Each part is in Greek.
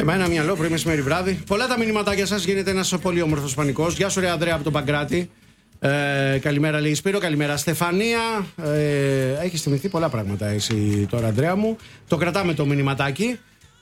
Με ένα μυαλό πρωί, μεσημέρι, βράδυ. Πολλά τα μηνυματάκια σας. Γίνεται ένας πολύ όμορφος πανικός. Γεια σου, ρε Ανδρέα από τον Παγκράτη. Καλημέρα, λέει Σπύρο. Καλημέρα, Στεφανία. Έχεις θυμηθεί πολλά πράγματα εσύ τώρα, Ανδρέα μου. Το κρατάμε το μηνυματάκι.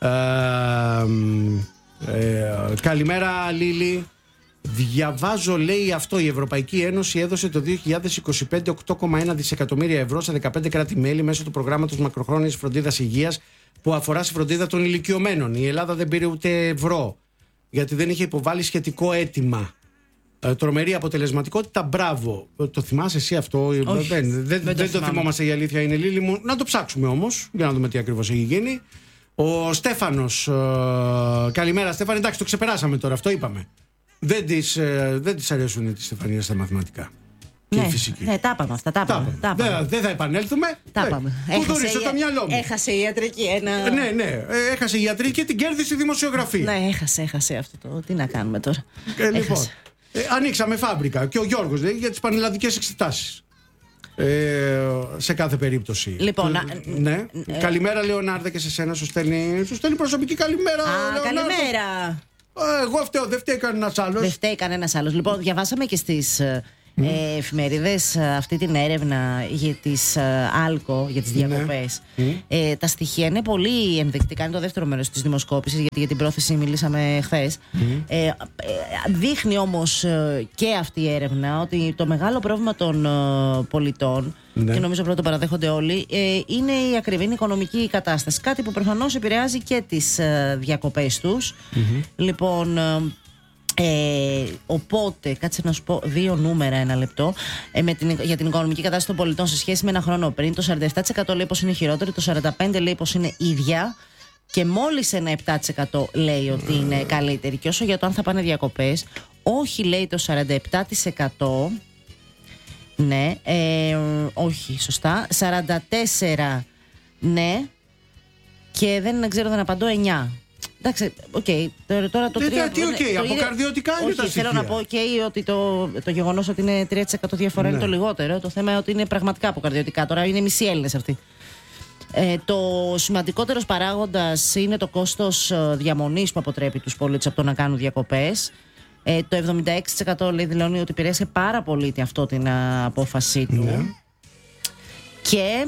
Καλημέρα, Λίλη. Διαβάζω, λέει αυτό, η Ευρωπαϊκή Ένωση έδωσε το 2025 8,1 δισεκατομμύρια ευρώ σε 15 κράτη-μέλη μέσω του προγράμματος μακροχρόνιας φροντίδας υγείας που αφορά στη φροντίδα των ηλικιωμένων. Η Ελλάδα δεν πήρε ούτε ευρώ γιατί δεν είχε υποβάλει σχετικό αίτημα. Τρομερή αποτελεσματικότητα, μπράβο. Το θυμάσαι εσύ αυτό? Όχι, δεν το θυμόμαστε, η αλήθεια είναι, Λίλη μου. Να το ψάξουμε όμως για να δούμε τι ακριβώς έχει γίνει. Ο Στέφανος. Καλημέρα, Στέφανη. Εντάξει, το ξεπεράσαμε τώρα, αυτό είπαμε. Δεν της αρέσουν τις Στεφανίες στα μαθηματικά. Και η φυσική. Ναι, τα είπαμε αυτά. Δεν θα επανέλθουμε. Τα είπαμε. Πού δωρήσε το μυαλό μου. Έχασε η ιατρική ένα. Ναι. Έχασε η ιατρική και την κέρδισε η δημοσιογραφία. Ναι, έχασε αυτό το. Τι να κάνουμε τώρα. Λοιπόν. Ανοίξαμε φάμπρικα και ο Γιώργος λέει για τις πανελλαδικές εξετάσεις. Σε κάθε περίπτωση. Λοιπόν, ναι. Καλημέρα, Λεωνάρδα, και σε σένα σου στέλνει προσωπική καλημέρα. Καλημέρα. Εγώ φταίω, δεν φταίει κανένας άλλος. Δεν φταίει κανένας άλλος. Λοιπόν, διαβάσαμε και στις εφημερίδες αυτή την έρευνα για τις άλκο, για τις διακοπές. Τα στοιχεία είναι πολύ ενδεικτικά. Είναι το δεύτερο μέρος της δημοσκόπησης, γιατί για την πρόθεση μιλήσαμε χθες. Δείχνει όμως και αυτή η έρευνα ότι το μεγάλο πρόβλημα των πολιτών, και νομίζω πρώτο παραδέχονται όλοι, είναι η ακριβή οικονομική κατάσταση. Κάτι που προφανώς επηρεάζει και τις διακοπές τους. Λοιπόν, οπότε, κάτσε να σου πω δύο νούμερα, ένα λεπτό, για την οικονομική κατάσταση των πολιτών σε σχέση με ένα χρόνο πριν. Το 47% λέει πως είναι χειρότερη, το 45% λέει πως είναι ίδια και μόλις ένα 7% λέει ότι είναι καλύτερη. Και όσο για το αν θα πάνε διακοπές, όχι, λέει το 47%. Ναι, όχι, σωστά. 44 ναι. Και δεν ξέρω, δεν απαντώ 9. Εντάξει, οκ. Τώρα το 3. Τι οκ, από καρδιωτικά είναι τα στοιχεία. Θέλω να πω ότι το γεγονός ότι είναι 3% διαφορά είναι το λιγότερο. Το θέμα είναι ότι είναι πραγματικά από καρδιωτικά. Τώρα είναι μισοί Έλληνες αυτοί. Το σημαντικότερος παράγοντας είναι το κόστος διαμονής που αποτρέπει τους πολίτες από το να κάνουν διακοπές. Το 76% λέει, δηλώνει ότι επηρέασε πάρα πολύ αυτό την απόφασή του. Και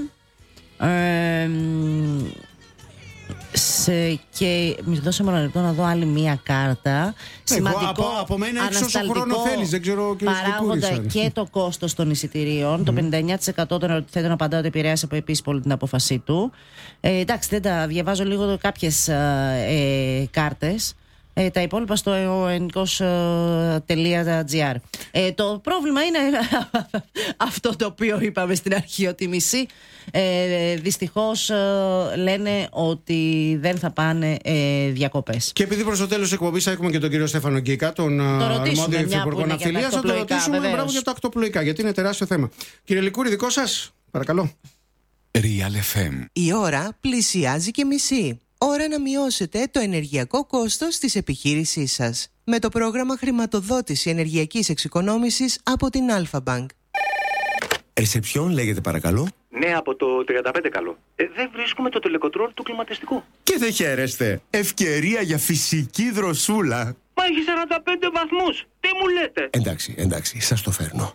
και μη δώσαμε ένα λεπτό να δω άλλη μία κάρτα. Σημαντικό από μένα έξω όσο χρόνο θέλεις, δεν ξέρω, παράγοντα και το κόστος των εισιτηρίων. Το 59% των ερωτηθέντων απαντά ότι επηρέασε επίσης πολύ την απόφασή του. Εντάξει, δεν τα διαβάζω λίγο κάποιες κάρτες. Τα υπόλοιπα στο ennikos.gr. Το πρόβλημα είναι αυτό το οποίο είπαμε στην αρχή, ότι οι μισοί δυστυχώς λένε ότι δεν θα πάνε διακοπές. Και επειδή προς το τέλος της εκπομπής έχουμε και τον κύριο Στέφανο Γκίκα, τον αρμόδιο υφυπουργό ναυτιλίας, θα το ρωτήσουμε μπράβο για τα ακτοπλοϊκά, γιατί είναι τεράστιο θέμα. Κύριε Λικούρη, δικό σας, παρακαλώ. Real FM. Η ώρα πλησιάζει και μισή. Ώρα να μειώσετε το ενεργειακό κόστος της επιχείρησής σας με το πρόγραμμα χρηματοδότηση ενεργειακής εξοικονόμησης από την Alpha Bank. Ρεσεψιόν λέγεται, παρακαλώ. Ναι, από το 35 καλό. Δεν βρίσκουμε το τελεκοτρόλ του κλιματιστικού. Και δεν χαίρεστε. Ευκαιρία για φυσική δροσούλα. Μα έχει 45 βαθμούς. Τι μου λέτε? Εντάξει, σας το φέρνω.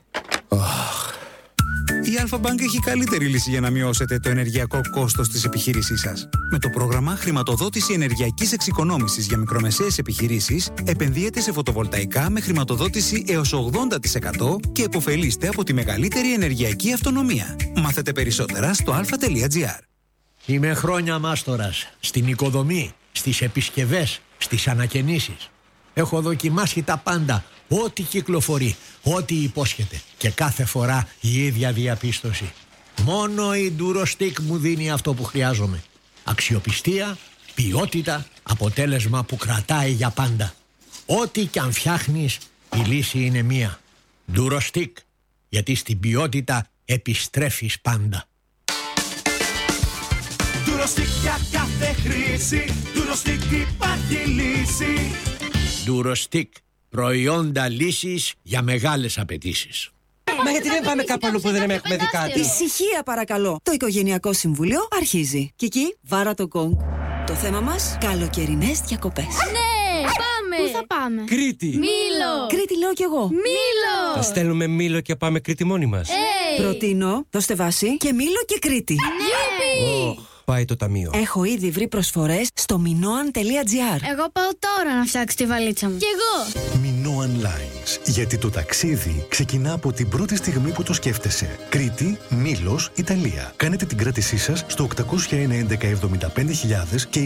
Η Alpha Bank έχει καλύτερη λύση για να μειώσετε το ενεργειακό κόστος της επιχείρησής σας. Με το πρόγραμμα χρηματοδότηση ενεργειακής εξοικονόμησης για μικρομεσαίες επιχειρήσεις, επενδύετε σε φωτοβολταϊκά με χρηματοδότηση έως 80% και επωφελείστε από τη μεγαλύτερη ενεργειακή αυτονομία. Μάθετε περισσότερα στο alpha.gr. Είμαι χρόνια μάστορας στην οικοδομή, στις επισκευές, στις ανακαινήσεις. Έχω δοκιμάσει τα πάντα, ό,τι κυκλοφορεί, ό,τι υπόσχεται, και κάθε φορά η ίδια διαπίστωση. Μόνο η Durostec μου δίνει αυτό που χρειάζομαι. Αξιοπιστία, ποιότητα, αποτέλεσμα που κρατάει για πάντα. Ό,τι κι αν φτιάχνεις, η λύση είναι μία. Durostec, γιατί στην ποιότητα επιστρέφεις πάντα. Durostec για κάθε χρήση, Durostec υπάρχει λύση. Durostec, προϊόντα λύσης για μεγάλες απαιτήσεις. Μα γιατί δεν πάμε κάπου αλλού που δεν έχουμε δει κάτι? Ησυχία παρακαλώ. Το Οικογενειακό Συμβούλιο αρχίζει. Κική, βάρα το γκονγκ. Το θέμα μας, καλοκαιρινές διακοπές. Ναι, πάμε! Πού θα πάμε? Κρήτη! Μήλο! Κρήτη λέω κι εγώ. Μήλο! Θα στέλνουμε Μήλο και πάμε Κρήτη μόνοι μας. Προτείνω, δώστε βάση, και Μήλο και Κρήτη. Ναι! Πάει το ταμείο. Έχω ήδη βρει προσφορές στο minoan.gr. Εγώ πάω τώρα να φτιάξω τη βαλίτσα μου. Κι εγώ! Minoan Lines. Γιατί το ταξίδι ξεκινά από την πρώτη στιγμή που το σκέφτεσαι. Κρήτη, Μήλος, Ιταλία. Κάνετε την κράτησή σας στο 801-1175.000 και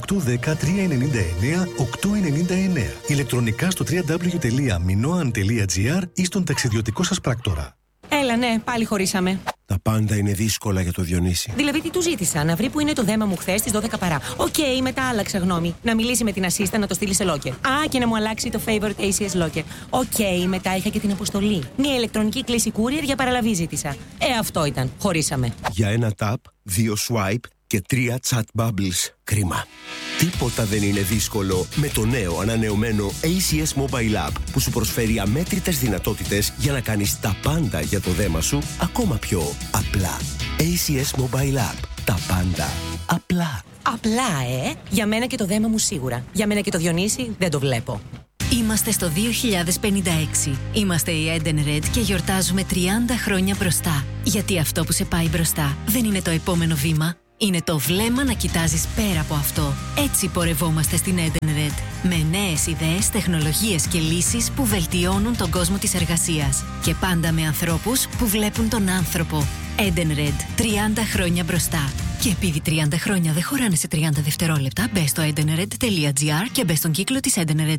2810-399-899. Ηλεκτρονικά στο www.minoan.gr ή στον ταξιδιωτικό σας πράκτορα. Έλα, ναι, πάλι χωρίσαμε. Τα πάντα είναι δύσκολα για το Διονύση. Δηλαδή, τι του ζήτησα, να βρει που είναι το δέμα μου χθες στις 12 παρά. Οκ, μετά άλλαξα γνώμη. Να μιλήσει με την assistant να το στείλει σε locker. Α, και να μου αλλάξει το favorite ACS locker. Οκ, μετά είχα και την αποστολή. Μια ηλεκτρονική κλήση courier για παραλαβή ζήτησα. Αυτό ήταν. Χωρίσαμε. Για ένα tap, 2 swipe και 3 chat bubbles. Κρίμα. Τίποτα δεν είναι δύσκολο με το νέο ανανεωμένο ACS Mobile App που σου προσφέρει αμέτρητες δυνατότητες για να κάνεις τα πάντα για το δέμα σου ακόμα πιο απλά. ACS Mobile App. Τα πάντα απλά. Απλά, Για μένα και το δέμα μου σίγουρα. Για μένα και το Διονύση δεν το βλέπω. Είμαστε στο 2056. Είμαστε η Edenred και γιορτάζουμε 30 χρόνια μπροστά. Γιατί αυτό που σε πάει μπροστά δεν είναι το επόμενο βήμα. Είναι το βλέμμα να κοιτάζεις πέρα από αυτό. Έτσι πορευόμαστε στην Edenred. Με νέες ιδέες, τεχνολογίες και λύσεις που βελτιώνουν τον κόσμο της εργασίας. Και πάντα με ανθρώπους που βλέπουν τον άνθρωπο. Edenred. 30 χρόνια μπροστά. Και επειδή 30 χρόνια δεν χωράνε σε 30 δευτερόλεπτα, μπες στο edenred.gr και μπες στον κύκλο της Edenred.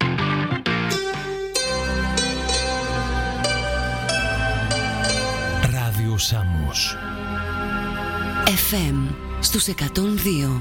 Ράδιο Σάμος. FM στους 102.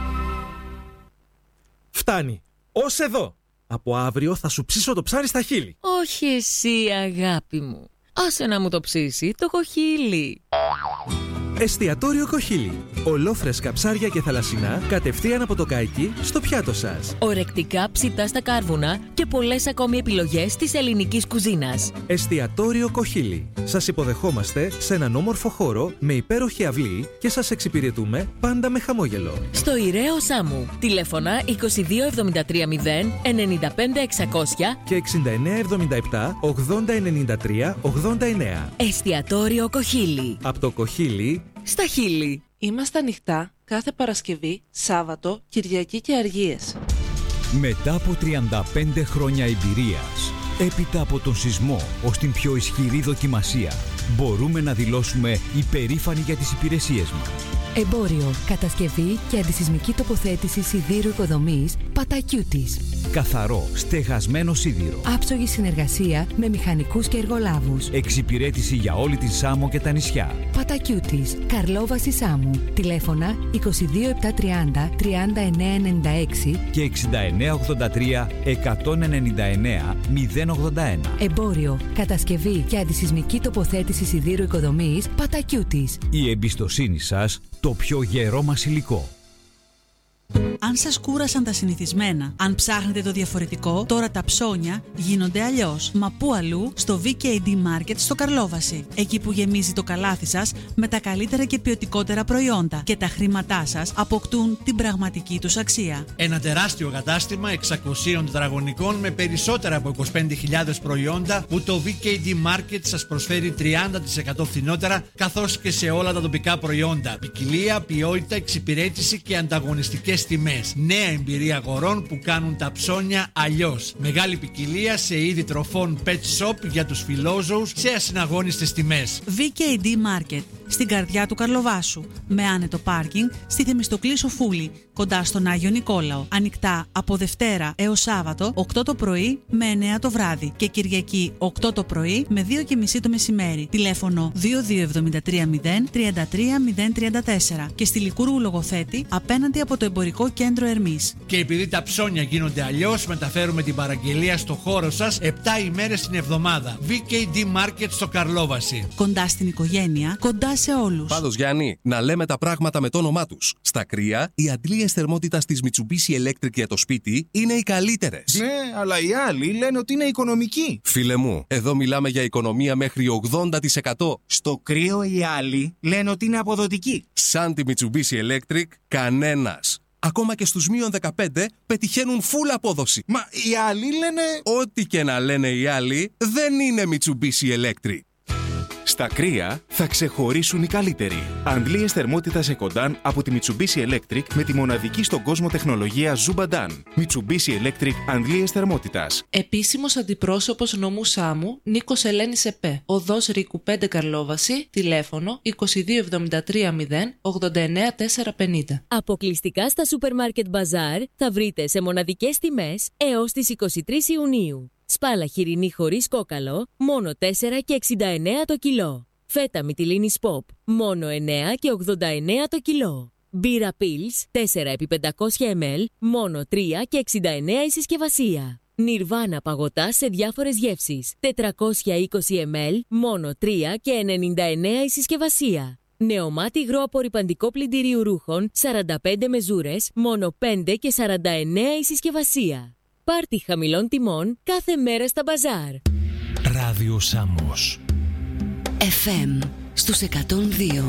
Φτάνει. Ως εδώ. Από αύριο θα σου ψήσω το ψάρι στα χείλη. Όχι εσύ, αγάπη μου. Άσε να μου το ψήσει το κοχύλι. Εστιατόριο Κοχύλι. Ολόφρεσκα ψάρια και θαλασσινά κατευθείαν από το καϊκί στο πιάτο σας. Ορεκτικά ψητά στα κάρβουνα και πολλές ακόμη επιλογές της ελληνικής κουζίνας. Εστιατόριο Κοχύλι. Σας υποδεχόμαστε σε έναν όμορφο χώρο με υπέροχη αυλή και σας εξυπηρετούμε πάντα με χαμόγελο. Στο Ηραίο Σάμου. Τηλέφωνα 22730 95600 και 6977 8093 89. Εστιατόριο Κοχύλι. Από το Κοχύλι στα χείλη. Είμαστε ανοιχτά κάθε Παρασκευή, Σάββατο, Κυριακή και Αργίες. Μετά από 35 χρόνια εμπειρίας, έπειτα από τον σεισμό ως την πιο ισχυρή δοκιμασία, μπορούμε να δηλώσουμε υπερήφανοι για τις υπηρεσίες μας. Εμπόριο, κατασκευή και αντισυσμική τοποθέτηση σιδήρου οικοδομής Πατακιούτης. Καθαρό, στεγασμένο σίδηρο. Άψογη συνεργασία με μηχανικούς και εργολάβους. Εξυπηρέτηση για όλη την Σάμο και τα νησιά. Πατακιούτης, Καρλόβαση Σάμου. Τηλέφωνα 22730 3996 και 6983 199 081. Εμπόριο, κατασκευή και αντισυσμική τοποθέτηση σιδήρου οικοδομής Πατακιούτης. Η εμπιστοσύνη σας, το πιο γερό μας υλικό. Αν σας κούρασαν τα συνηθισμένα, αν ψάχνετε το διαφορετικό, τώρα τα ψώνια γίνονται αλλιώς. Μα πού αλλού? Στο VKD Market στο Καρλόβαση. Εκεί που γεμίζει το καλάθι σας με τα καλύτερα και ποιοτικότερα προϊόντα και τα χρήματά σας αποκτούν την πραγματική τους αξία. Ένα τεράστιο κατάστημα 600 τετραγωνικών με περισσότερα από 25.000 προϊόντα που το VKD Market σας προσφέρει 30% φθηνότερα, καθώς και σε όλα τα τοπικά προϊόντα. Ποικιλία, ποιότητα, εξυπηρέτηση και ανταγωνιστικές τιμές. Νέα εμπειρία αγορών που κάνουν τα ψώνια αλλιώς. Μεγάλη ποικιλία σε είδη τροφών pet shop για τους φιλόζωους σε ασυναγώνιστες τιμές. VKD Market, στην καρδιά του Καρλοβάσου. Με άνετο πάρκινγκ στη Θεμιστοκλή Σοφούλη, κοντά στον Άγιο Νικόλαο. Ανοιχτά από Δευτέρα έως Σάββατο 8 το πρωί με 9 το βράδυ και Κυριακή 8 το πρωί με 2:30 το μεσημέρι. Τηλέφωνο 22730 33034 και στη Λικούργου Λογοθέτη απέναντι από το Εμπορικό Κέντρο Ερμής. Και επειδή τα ψώνια γίνονται αλλιώς, μεταφέρουμε την παραγγελία στο χώρο σας 7 ημέρες την εβδομάδα. VKD Market στο Καρλόβαση. Κοντά στην οικογένεια, κοντά σε όλους. Πάντως, Γιάννη, να λέμε τα πράγματα με το όνομά τους. Στα κρύα, οι αντλίες θερμότητας της Mitsubishi Electric για το σπίτι είναι οι καλύτερες. Ναι, αλλά οι άλλοι λένε ότι είναι οικονομικοί. Φίλε μου, εδώ μιλάμε για οικονομία μέχρι 80%. Στο κρύο οι άλλοι λένε ότι είναι αποδοτικοί. Σαν τη Mitsubishi Electric, κανένας. ακόμα και στους μείον 15 πετυχαίνουν full απόδοση. Μα οι άλλοι λένε... Ό,τι και να λένε οι άλλοι, δεν είναι Mitsubishi Electric. Στα κρύα θα ξεχωρίσουν οι καλύτεροι. Αντλίες θερμότητας Ecodan από τη Mitsubishi Electric με τη μοναδική στον κόσμο τεχνολογία Zubadan. Mitsubishi Electric αντλίες θερμότητας. Επίσημος αντιπρόσωπος νομού Σάμου, Νίκος Ελένης ΕΠΕ. Οδός Ρίκου 5 Καρλόβαση, τηλέφωνο 2273 089 450. Αποκλειστικά στα Supermarket Bazaar θα βρείτε σε μοναδικές τιμές έως τις 23 Ιουνίου. Σπάλα χοιρινή χωρίς κόκαλο, μόνο 4 και 69 το κιλό. Φέτα μυτιλίνης Pop, μόνο 9 και 89 το κιλό. Μπύρα Pils, 4 επί 500 ml, μόνο 3 και 69 η συσκευασία. Νιρβάνα παγωτά σε διάφορες γεύσεις, 420 ml, μόνο 3 και 99 η συσκευασία. Νεομάτι υγρό απορρυπαντικό πλυντηρίου ρούχων, 45 μεζούρες, μόνο 5 και 49 η συσκευασία. Πάρτι χαμηλών τιμών κάθε μέρα στα μπαζάρ. Ράδιο Σάμος. FM στους 102.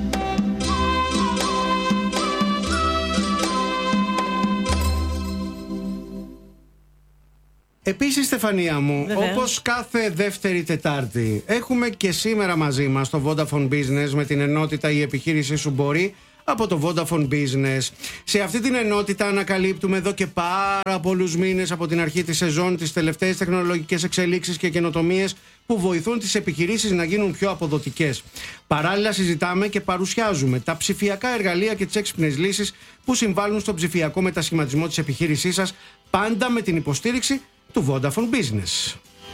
Επίσης, Στεφανία μου, όπως κάθε δεύτερη Τετάρτη, έχουμε και σήμερα μαζί μας το Vodafone Business με την ενότητα «Η επιχείρησή σου μπορεί» από το Vodafone Business. Σε αυτή την ενότητα ανακαλύπτουμε εδώ και πάρα πολλούς μήνες από την αρχή της σεζόν τις τελευταίες τεχνολογικές εξελίξεις και καινοτομίες που βοηθούν τις επιχειρήσεις να γίνουν πιο αποδοτικές. Παράλληλα, συζητάμε και παρουσιάζουμε τα ψηφιακά εργαλεία και τις έξυπνες λύσεις που συμβάλλουν στον ψηφιακό μετασχηματισμό της επιχείρησής σας, πάντα με την υποστήριξη του Vodafone Business.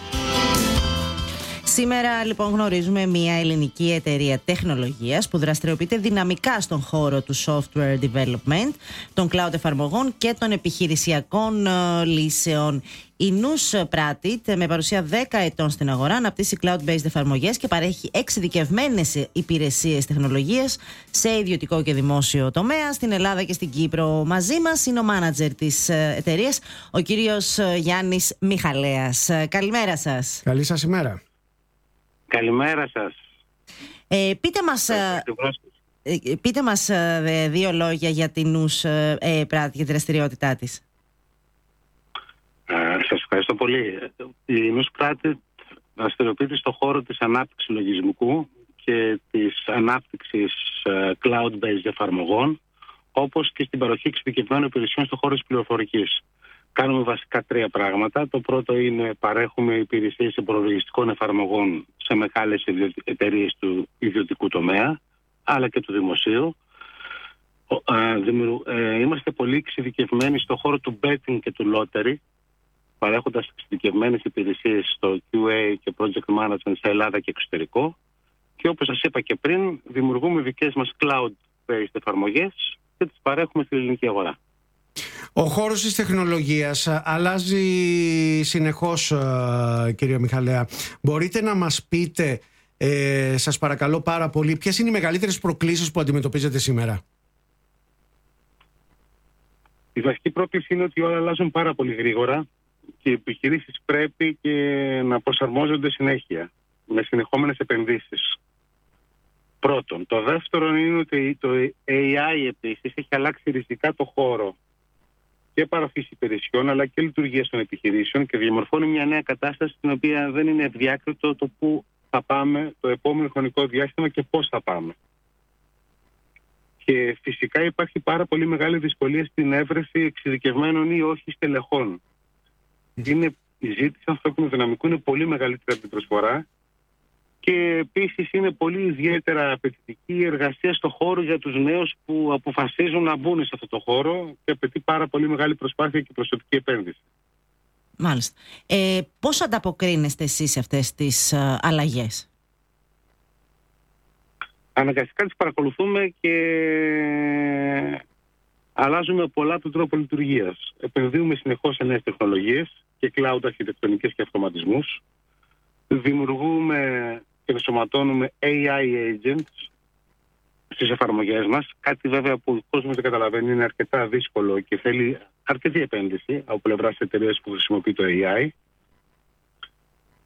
Σήμερα λοιπόν γνωρίζουμε μια ελληνική εταιρεία τεχνολογίας που δραστηριοποιείται δυναμικά στον χώρο του software development, των cloud εφαρμογών και των επιχειρησιακών λύσεων. Η Nous Pratit, με παρουσία 10 ετών στην αγορά, αναπτύσσει cloud-based εφαρμογές και παρέχει εξειδικευμένες υπηρεσίες τεχνολογίας σε ιδιωτικό και δημόσιο τομέα στην Ελλάδα και στην Κύπρο. Μαζί μας είναι ο μάνατζερ της εταιρείας, ο κύριος Γιάννης Μιχαλέας. Καλημέρα σας. Καλή σας ημέρα. Καλημέρα σας. Πείτε μας δύο λόγια για την Nous Pratit και τη δραστηριότητά της. Σας ευχαριστώ πολύ. Η Nous Pratit δραστηριοποιείται στον χώρο της ανάπτυξης λογισμικού και της ανάπτυξης cloud-based εφαρμογών, όπως και στην παροχή εξειδικευμένων υπηρεσιών στον χώρο της πληροφορικής. Κάνουμε βασικά τρία πράγματα. Το πρώτο είναι παρέχουμε υπηρεσίες υπολογιστικών εφαρμογών σε μεγάλες εταιρείες του ιδιωτικού τομέα, αλλά και του δημοσίου. Είμαστε πολύ εξειδικευμένοι στον χώρο του betting και του lottery, παρέχοντας εξειδικευμένες υπηρεσίες στο QA και project management σε Ελλάδα και εξωτερικό. Και όπως σας είπα και πριν, δημιουργούμε δικές μας cloud-based εφαρμογές και τις παρέχουμε στην ελληνική αγορά. Ο χώρος της τεχνολογίας αλλάζει συνεχώς, κύριε Μιχαλέα. Μπορείτε να μας πείτε, σας παρακαλώ πάρα πολύ, ποιες είναι οι μεγαλύτερες προκλήσεις που αντιμετωπίζετε σήμερα? Η βασική πρόκληση είναι ότι όλα αλλάζουν πάρα πολύ γρήγορα και οι επιχειρήσεις πρέπει και να προσαρμόζονται συνέχεια με συνεχόμενες επενδύσεις. Πρώτον. Το δεύτερο είναι ότι το AI επίσης έχει αλλάξει ριζικά το χώρο και παροχής υπηρεσιών αλλά και λειτουργίας των επιχειρήσεων και διαμορφώνει μια νέα κατάσταση στην οποία δεν είναι ευδιάκριτο το πού θα πάμε το επόμενο χρονικό διάστημα και πώς θα πάμε. Και φυσικά υπάρχει πάρα πολύ μεγάλη δυσκολία στην έβρεση εξειδικευμένων ή όχι στελεχών. Η ζήτηση ανθρώπινου δυναμικού είναι πολύ μεγαλύτερη από την προσφορά και επίσης είναι πολύ ιδιαίτερα απαιτητική η εργασία στο χώρο για τους νέους που αποφασίζουν να μπουν σε αυτό το χώρο και απαιτεί πάρα πολύ μεγάλη προσπάθεια και προσωπική επένδυση. Μάλιστα. Πώς ανταποκρίνεστε εσείς σε αυτές τις αλλαγές? Αναγκαστικά τις παρακολουθούμε και αλλάζουμε πολλά από τον τρόπο λειτουργίας. Επενδύουμε συνεχώς σε νέες τεχνολογίες και cloud αρχιτεκτονικές και αυτοματισμούς. Δημιουργούμε και ενσωματώνουμε AI agents στις εφαρμογές μας. Κάτι βέβαια που ο κόσμος δεν καταλαβαίνει, είναι αρκετά δύσκολο και θέλει αρκετή επένδυση από πλευράς εταιρείας που χρησιμοποιεί το AI.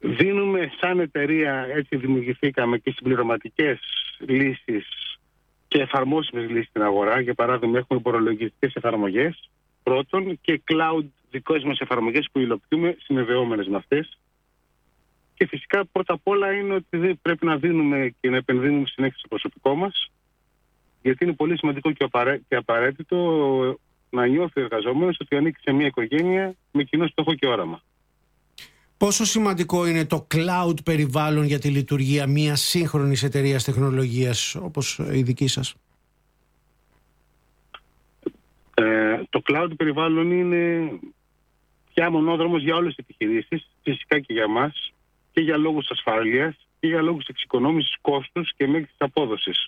Δίνουμε σαν εταιρεία, έτσι δημιουργηθήκαμε, και συμπληρωματικές λύσεις και εφαρμόσιμες λύσεις στην αγορά. Για παράδειγμα, έχουμε υπολογιστικές εφαρμογές πρώτον και cloud δικές μας εφαρμογές που υλοποιούμε συνδεόμενες με αυτές. Και φυσικά πρώτα απ' όλα είναι ότι δεν πρέπει να δίνουμε και να επενδύουμε συνέχεια στο προσωπικό μας, γιατί είναι πολύ σημαντικό και απαραίτητο να νιώθει ο εργαζόμενος ότι ανήκει σε μια οικογένεια με κοινό στόχο και όραμα. Πόσο σημαντικό είναι το cloud περιβάλλον για τη λειτουργία μιας σύγχρονης εταιρείας τεχνολογίας όπως η δική σας? Το cloud περιβάλλον είναι πια μονόδρομος για όλες τις επιχειρήσεις, φυσικά και για μας, και για λόγους ασφάλειας και για λόγους εξοικονόμησης κόστους και μέγιστης απόδοσης.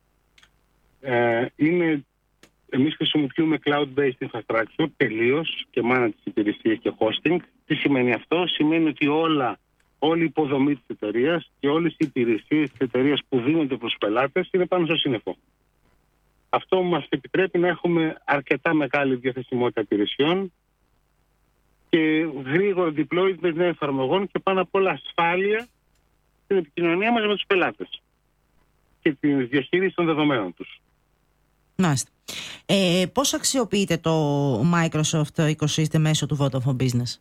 Εμείς χρησιμοποιούμε cloud-based infrastructure τελείως και μάνα της υπηρεσίας και hosting. Τι σημαίνει αυτό? Σημαίνει ότι όλη η υποδομή της εταιρείας και όλες οι υπηρεσίες της εταιρείας που δίνονται προς πελάτες είναι πάνω στο σύννεφο. Αυτό μας επιτρέπει να έχουμε αρκετά μεγάλη διαθεσιμότητα υπηρεσιών και γρήγορο deployment νέων εφαρμογών και πάνω απ' όλα ασφάλεια στην επικοινωνία μας με τους πελάτες και τη διαχείριση των δεδομένων τους. Μάλιστα. Πώς αξιοποιείτε το Microsoft Ecosystem μέσω του Vodafone Business?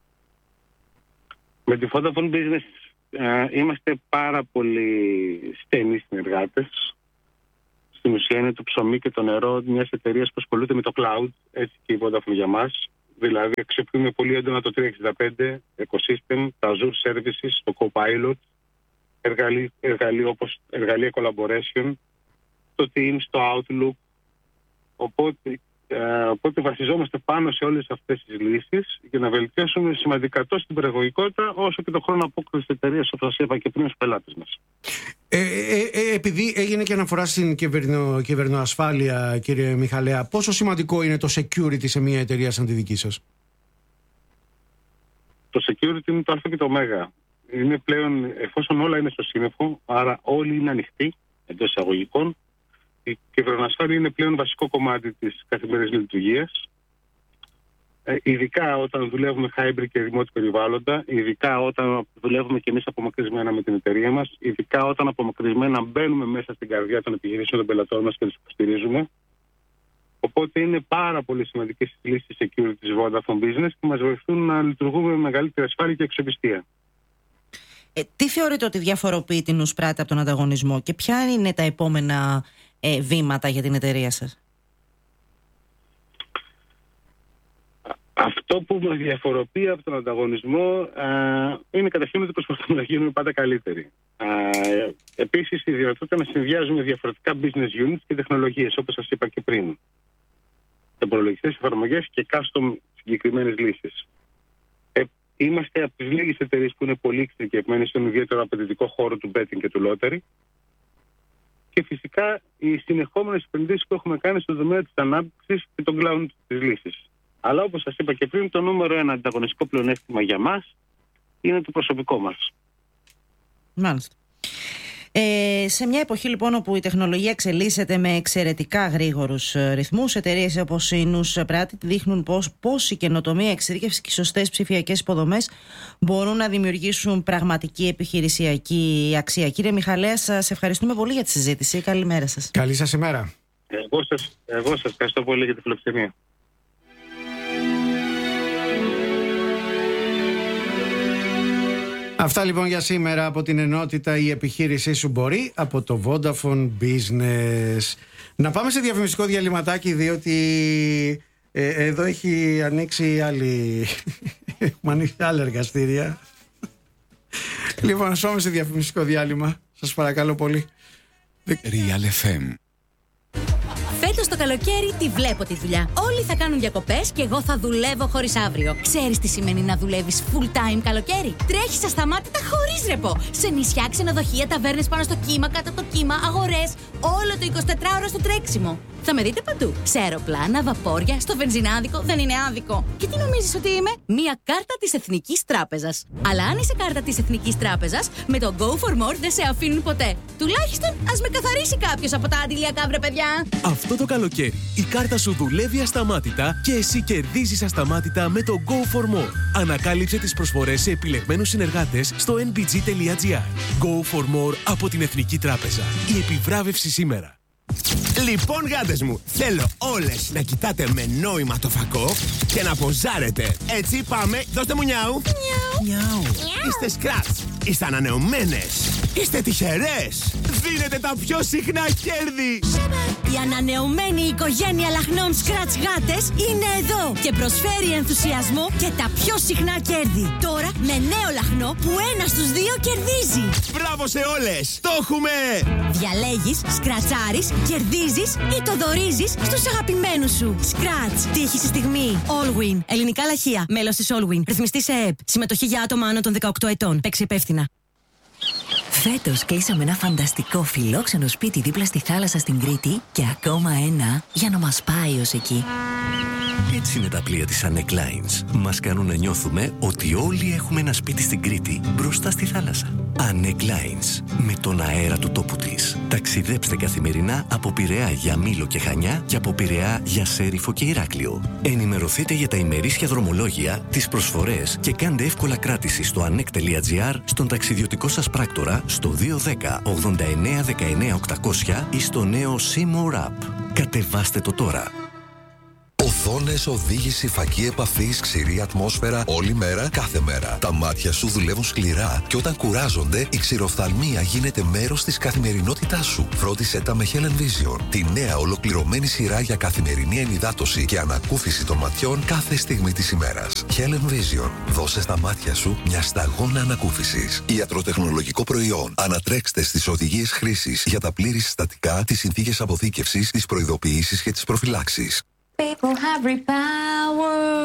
Με τη Vodafone Business είμαστε πάρα πολύ στενοί συνεργάτες. Στην ουσία είναι το ψωμί και το νερό μιας εταιρείας που ασχολούνται με το cloud, έτσι και η Vodafone για μας. Δηλαδή αξιοποιούμε πολύ έντονα το 365 Ecosystem, τα Azure Services, το Copilot, εργαλεία collaboration, το Teams, το Outlook. Οπότε βασιζόμαστε πάνω σε όλες αυτές τις λύσεις για να βελτιώσουμε σημαντικά τόσο την παραγωγικότητα όσο και το χρόνο απόκρισης της εταιρείας, όπως σας είπα και πριν, στους πελάτες μας. Επειδή έγινε και αναφορά στην κυβερνοασφάλεια, κύριε Μιχαλέα, πόσο σημαντικό είναι το security σε μια εταιρεία σαν τη δική σας? Το security είναι το α και το ω. Είναι πλέον, εφόσον όλα είναι στο σύννεφο, άρα όλοι είναι ανοιχτοί εντός εισαγωγικών, η κυβερνοασφάλεια είναι πλέον βασικό κομμάτι της καθημερινής λειτουργίας. Ειδικά όταν δουλεύουμε hybrid και remote περιβάλλοντα, ειδικά όταν δουλεύουμε και εμείς απομακρυσμένα με την εταιρεία μας, ειδικά όταν απομακρυσμένα μπαίνουμε μέσα στην καρδιά των επιχειρήσεων των πελατών μας και τους υποστηρίζουμε. Οπότε είναι πάρα πολύ σημαντικές οι λύσεις security της Vodafone Business που μας βοηθούν να λειτουργούμε με μεγαλύτερη ασφάλεια και αξιοπιστία. Τι θεωρείτε ότι διαφοροποιεί την Newsprata από τον ανταγωνισμό και ποια είναι τα επόμενα βήματα για την εταιρεία σας? Αυτό που μας διαφοροποιεί από τον ανταγωνισμό είναι καταρχήν ότι προσπαθούμε να γίνουμε πάντα καλύτεροι. Επίσης, η δυνατότητα να συνδυάζουμε διαφορετικά business units και τεχνολογίες, όπως σας είπα και πριν. Τεχνολογικές εφαρμογές και custom συγκεκριμένες λύσεις. Είμαστε από τις λίγες εταιρείες που είναι πολύ εξειδικευμένες στον ιδιαίτερο απαιτητικό χώρο του betting και του lottery. Και φυσικά οι συνεχόμενες επενδύσεις που έχουμε κάνει στον τομέα της ανάπτυξης και των cloud της λύσης. Αλλά όπως σας είπα και πριν, το νούμερο ένα ανταγωνιστικό πλεονέκτημα για μας είναι το προσωπικό μας. Μάλιστα. Σε μια εποχή λοιπόν όπου η τεχνολογία εξελίσσεται με εξαιρετικά γρήγορους ρυθμούς, εταιρείες όπως η Newsprata δείχνουν πώς η καινοτομία, η εξειδίκευση και οι σωστές ψηφιακές υποδομές μπορούν να δημιουργήσουν πραγματική επιχειρησιακή αξία. Κύριε Μιχαλέα, σας ευχαριστούμε πολύ για τη συζήτηση. Καλημέρα σας. Καλή σας ημέρα. Εγώ σας ευχαριστώ πολύ για τη φιλοξενία. Αυτά λοιπόν για σήμερα από την ενότητα «Η επιχείρησή σου μπορεί» από το Vodafone Business. Να πάμε σε διαφημιστικό διαλυματάκι, διότι εδώ έχει ανοίξει έχουμε ανοίξει άλλα εργαστήρια. Λοιπόν, ας πάμε σε διαφημιστικό διάλειμμα. Σας παρακαλώ πολύ. Real FM. Φέτος το καλοκαίρι τη βλέπω τη δουλειά. Όλοι θα κάνουν διακοπές και εγώ θα δουλεύω χωρίς αύριο. Ξέρεις τι σημαίνει να δουλεύεις full time καλοκαίρι? Τρέχεις ασταμάτητα χωρίς ρεπό. Σε νησιά, ξενοδοχεία, ταβέρνες πάνω στο κύμα, κάτω από το κύμα, αγορές. Όλο το 24ωρο στο τρέξιμο. Θα με δείτε παντού. Σε αεροπλάνα, βαπόρια, στο βενζινάδικο. Δεν είναι άδικο. Και τι νομίζεις ότι είμαι? Μία κάρτα της Εθνικής Τράπεζας. Αλλά αν είσαι κάρτα της Εθνικής Τράπεζας, με το Go for More δεν σε αφήνουν ποτέ. Τουλάχιστον ας με καθαρίσει κάποιος από τα αντιλιακά, βρε παιδιά. Αυτό το καλοκαίρι η κάρτα σου δουλεύει ασταμάτητα και εσύ κερδίζεις ασταμάτητα με το Go for More. Ανακάλυψε τις προσφορές σε επιλεγμένους συνεργάτες στο nbg.gr. Go for More από την Εθνική Τράπεζα. Η επιβράβευση σήμερα. Λοιπόν, γάτες μου, θέλω όλες να κοιτάτε με νόημα το φακό και να ποζάρετε. Έτσι, πάμε. Δώστε μου νιάου. Νιάου. Είστε σκράτς. Είστε ανανεωμένες. Είστε τυχερές. Δίνετε τα πιο συχνά κέρδη. Η ανανεωμένη οικογένεια λαχνών Scratch γάτες είναι εδώ και προσφέρει ενθουσιασμό και τα πιο συχνά κέρδη. Τώρα με νέο λαχνό που 1 στους 2 κερδίζει. Μπράβο σε όλες. Το έχουμε. Διαλέγεις, σκρατσάρεις, κερδίζεις ή το δωρίζεις στους αγαπημένους σου. Scratch. Τύχη στη στιγμή. Allwin. Ελληνικά λαχεία. Μέλος της Allwin. Ρυθμιστή σε ΕΕΠ. Συμμετοχή για άτομα άνω των 18 ετών. Παίξει υπεύθυνα. Φέτος κλείσαμε ένα φανταστικό φιλόξενο σπίτι δίπλα στη θάλασσα στην Κρήτη και ακόμα ένα για να μας πάει ως εκεί. Έτσι είναι τα πλοία της Anec Lines. Μας κάνουν να νιώθουμε ότι όλοι έχουμε ένα σπίτι στην Κρήτη, μπροστά στη θάλασσα. Anec Lines, με τον αέρα του τόπου της. Ταξιδέψτε καθημερινά από Πειραιά για Μήλο και Χανιά και από Πειραιά για Σέριφο και Ηράκλειο. Ενημερωθείτε για τα ημερήσια δρομολόγια, τις προσφορές και κάντε εύκολα κράτηση στο anec.gr, στον ταξιδιωτικό σας πράκτορα, στο 210 89 19 800 ή στο νέο Seymour App. Κατεβάστε το τώρα. Οθόνες, οδήγηση, φακή επαφής, ξηρή ατμόσφαιρα, όλη μέρα, κάθε μέρα. Τα μάτια σου δουλεύουν σκληρά και όταν κουράζονται, η ξηροφθαλμία γίνεται μέρος της καθημερινότητάς σου. Φρόντισέ τα με Helen Vision, τη νέα ολοκληρωμένη σειρά για καθημερινή ενυδάτωση και ανακούφιση των ματιών κάθε στιγμή της ημέρας. Helen Vision, δώσε στα μάτια σου μια σταγόνα ανακούφισης. Ιατροτεχνολογικό προϊόν. Ανατρέξτε στις οδηγίες χρήσης για τα πλήρη συστατικά, τις συνθήκες αποθήκευσης, τις προειδοποιήσεις και τις προφυλάξεις. People have repower.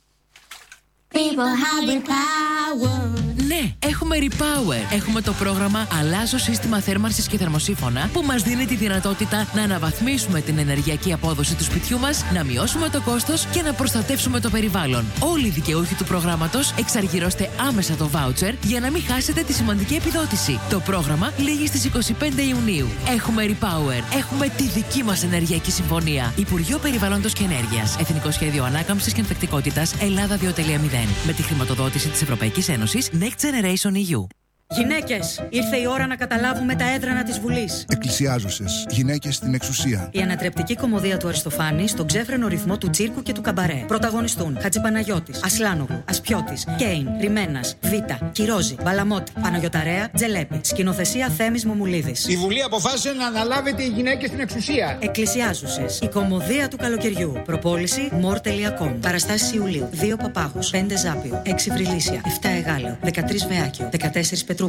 People have repower. Ναι, έχουμε Repower. Έχουμε το πρόγραμμα Αλλάζω σύστημα θέρμανσης και θερμοσύφωνα που μας δίνει τη δυνατότητα να αναβαθμίσουμε την ενεργειακή απόδοση του σπιτιού μας, να μειώσουμε το κόστος και να προστατεύσουμε το περιβάλλον. Όλοι οι δικαιούχοι του προγράμματος εξαργυρώστε άμεσα το voucher για να μην χάσετε τη σημαντική επιδότηση. Το πρόγραμμα λήγει στις 25 Ιουνίου. Έχουμε Repower. Έχουμε τη δική μας ενεργειακή συμφωνία. Υπουργείο Περιβάλλοντος και Ενέργειας. Εθνικό Σχέδιο Ανάκαμψης και Ανθεκτικότητας Ελλάδα 2.0. Με τη χρηματοδότηση της Ευρωπαϊκής Ένωσης Next Generation EU. Γυναίκες, ήρθε η ώρα να καταλάβουμε τα έδρανα της Βουλής. Εκκλησιάζουσες, γυναίκες στην εξουσία. Η ανατρεπτική κομμωδία του Αριστοφάνη στον ξέφρενο ρυθμό του τσίρκου και του καμπαρέ. Πρωταγωνιστούν Χατζηπαναγιώτης, Ασλάνογλου, Ασπιώτης, Κέιν, Ριμένας, Βίτα, Κυρόζη, Μπαλαμότη, Παναγιωταρέα, Τζελέπη. Σκηνοθεσία Θέμης Μομουλίδης. Η Βουλή αποφάσισε να αναλάβετε οι γυναίκες στην εξουσία. Εκκλησιάζουσες, η κομμωδία του καλοκαιριού. Προπόληση more.com. Παραστάσεις Ιουλίου. 2 Παπάγους, 5 Ζάπιο, 6 Βρυλίσια, 7 Εγάλεο, 13 Βεάκιο, 14 Πετρούπολη.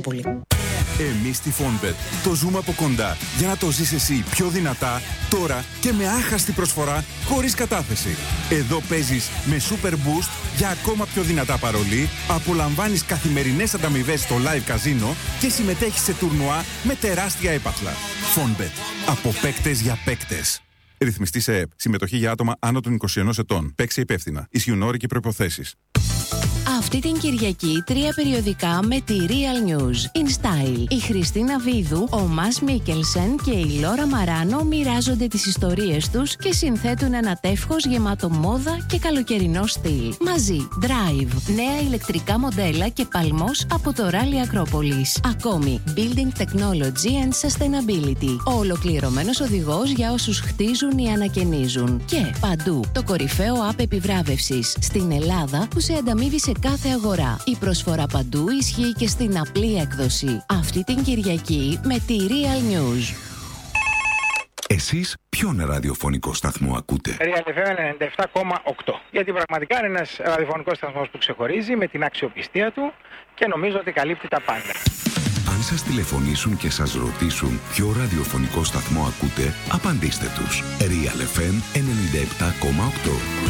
Εμείς στη Fonbet το ζούμε από κοντά για να το ζεις εσύ πιο δυνατά, τώρα και με άχαστη προσφορά χωρίς κατάθεση. Εδώ παίζεις με Super Boost για ακόμα πιο δυνατά παρολί, απολαμβάνεις καθημερινές ανταμοιβές στο live καζίνο και συμμετέχεις σε τουρνουά με τεράστια έπαθλα. Fonbet. Από παίκτες για παίκτες. Ρυθμιστή σε ΕΕΠ. Συμμετοχή για άτομα άνω των 21 ετών. Παίξε υπεύθυνα. Ισχύουν όροι και προϋποθέσεις. Αυτή την Κυριακή 3 περιοδικά με τη Real News. In Style. Η Χριστίνα Βίδου, ο Μας Μίκελσεν και η Λόρα Μαράνο μοιράζονται τις ιστορίες τους και συνθέτουν ένα τεύχος γεμάτο μόδα και καλοκαιρινό στυλ. Μαζί, Drive, νέα ηλεκτρικά μοντέλα και παλμός από το Rally Acropolis. Ακόμη, Building Technology and Sustainability. Ο ολοκληρωμένος οδηγός για όσους χτίζουν ή ανακαινίζουν. Και παντού, το κορυφαίο app επιβράβευσης στην Ελλάδα που σε ανταμείβει σε κάθε αγορά. Η προσφορά παντού ισχύει και στην απλή έκδοση. Αυτή την Κυριακή με τη Real News. Εσείς ποιον ραδιοφωνικό σταθμό ακούτε? Real FM 97,8. Γιατί πραγματικά είναι ένας ραδιοφωνικός σταθμός που ξεχωρίζει με την αξιοπιστία του και νομίζω ότι καλύπτει τα πάντα. Αν σας τηλεφωνήσουν και σας ρωτήσουν ποιο ραδιοφωνικό σταθμό ακούτε, απαντήστε τους. Real FM 97,8.